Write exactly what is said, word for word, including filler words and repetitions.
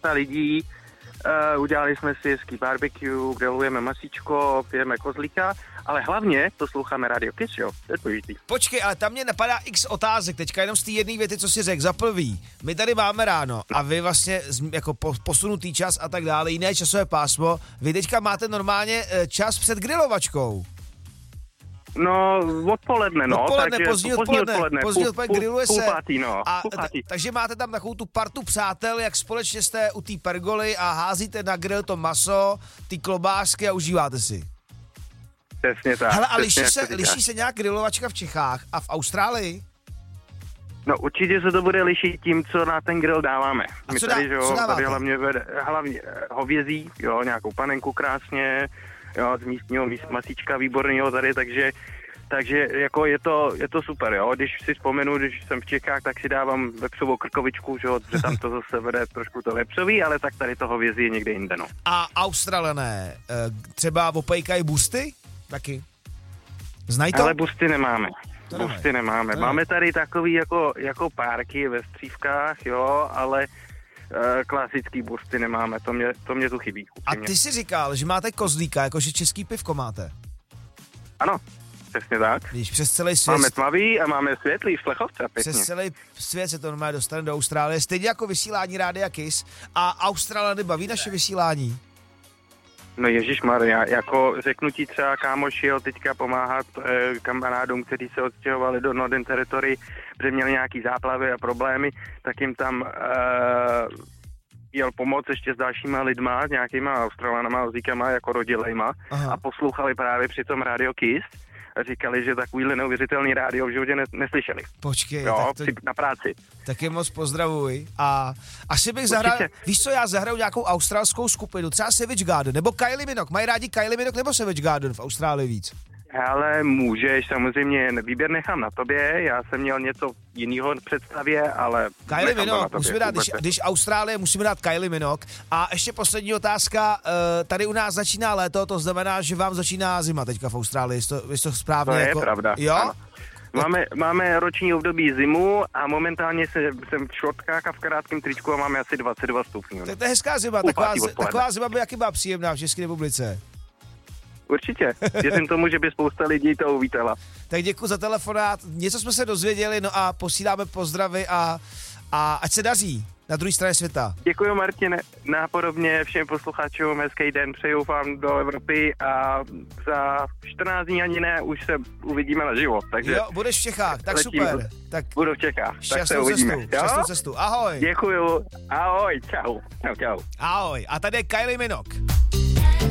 parta lidí, uh, udělali jsme si hezký barbecue, grillujeme masíčko, pijeme kozlíka, ale hlavně posloucháme Radio Kiss, jo, to je důležitý. Počkej, ale tam mě napadá x otázek, teďka jenom z té jedné věty, co si řekl, za prvý, my tady máme ráno a vy vlastně jako posunutý čas a tak dále, jiné časové pásmo, vy teďka máte normálně čas před grilovačkou. No, odpoledne, no. Odpoledne, tak, pozdní odpoledne, odpoledne, pozdní odpoledne, grilluje se. Půl pátý, no. A, půl pátý. t- takže máte tam takovou tu partu přátel, jak společně jste u té pergoly a házíte na grill to maso, ty klobásky a užíváte si. Přesně tak. Hele, a liší se, liší se nějak grilovačka v Čechách a v Austrálii? No určitě se to bude lišit tím, co na ten grill dáváme. A My co, tady, dá, že co jo, dáváte? tady hlavně, hlavně hovězí, jo, nějakou panenku krásně, jo, z místního masíčka výborného tady, takže takže jako je to, je to super, jo, když si vzpomenu, když jsem v Čechách, tak si dávám vepřovou krkovičku, že jo, že tam to zase vede trošku to vepřový, ale tak tady to hovězí je někde jinde, no. A Australané třeba opejkají busty? Taky? Znají to? Ale busty nemáme. To busty nemáme. To Máme tady takový jako, jako párky ve střívkách, jo, ale uh, klasický busty nemáme, to mě, to mě tu chybí. A ty jsi říkal, že máte kozlíka, jakože český pivko máte. Ano, přesně tak. Víš, přes celý svět. Máme tmavý a máme světlý šlechovce, pěkně. Přes celý svět se to normálně dostane do Austrálie, stejně jako vysílání Rádia Kiss. A Australany baví naše vysílání? No ježišmarja, jako řeknu ti třeba kámoš jel teďka pomáhat e, kamarádům, kteří se odstěhovali do Northern Territory, protože měli nějaký záplavy a problémy, tak jim tam e, jel pomoct ještě s dalšíma lidma, s nějakýma Australanama, ozíkama, jako rodilejma. Aha. A poslouchali právě při tom Radio Kiss a říkali, že takovýhle neuvěřitelný rádio v životě ne- neslyšeli. Počkej, jo, tak to... na práci. Taky moc pozdravuj. A asi bych zahrál, víš co, já zahraju nějakou australskou skupinu, třeba Savage Garden, nebo Kylie Minogue. Mají rádi Kylie Minogue nebo Savage Garden v Austrálii víc? Ale můžeš, samozřejmě výběr nechám na tobě, já jsem měl něco jiného v představě, ale... Kylie Minogue, musíme dát, když, když Austrálie, musíme dát Kylie Minogue. A ještě poslední otázka, tady u nás začíná léto, to znamená, že vám začíná zima teďka v Austrálii, je to, je to správně? To je jako... pravda, jo? Ano. Máme, máme roční období zimu a momentálně se, jsem v šortkách a v krátkém tričku a máme asi dvacet dva stupňů. To, to je hezká zima, taková, taková zima by jaký byla příjemná v České republice. Určitě. Věřím tomu, že by spousta lidí to uvítala. Tak děkuji za telefonát. Něco jsme se dozvěděli, no a posíláme pozdravy a, a ať se daří na druhé straně světa. Děkuji, Martine. Nápodobně všem posluchačům hezký den přeju vám do Evropy a za čtrnáct dní ani ne, už se uvidíme naživo. Takže jo, budeš v Čechách, tak letím. Super. Tak budu v Čechách, tak se cestu, uvidíme. Šťastnou cestu, ahoj. Děkuju, ahoj, čau. Čau, čau. Ahoj, a tady je Kylie Minogue.